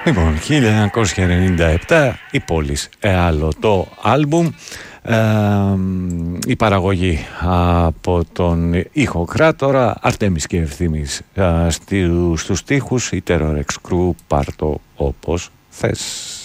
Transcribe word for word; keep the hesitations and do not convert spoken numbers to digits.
Λοιπόν, χίλια εννιακόσια ενενήντα επτά, η Πόλης Εάλο το άλμπουμ. Ε, η παραγωγή από τον ηχοκράτορα, Αρτέμις και Ευθύμης ε, στους στίχους, η Terror X Crew, πάρ' το όπως θες.